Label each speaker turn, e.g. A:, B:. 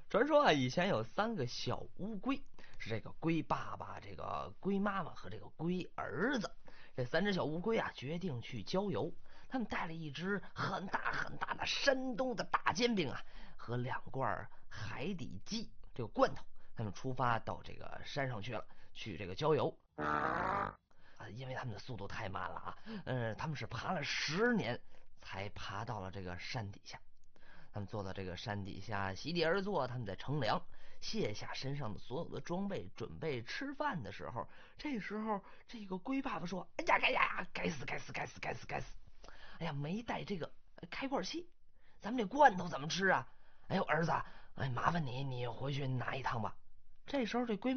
A: 传说啊，以前有三个小乌龟，是这个龟爸爸、这个龟妈妈和这个龟儿子。这三只小乌龟啊，决定去郊游。他们带了一只很大很大的山东的大煎饼啊，和两罐海底鸡这个罐头。他们出发到这个山上去了，去这个郊游。因为他们的速度太慢了啊，他们是爬了10年才爬到了这个山底下。他们坐到这个山底下，席地而坐，他们在乘凉，卸下身上的所有的装备，准备吃饭的时候，这时候这个龟爸爸说：“哎呀，哎呀，该死，该死，该死，该死，该死！哎呀，没带这个开罐器，咱们这罐头怎么吃啊？哎呦，儿子，哎，麻烦你回去拿一趟吧。”这时候这龟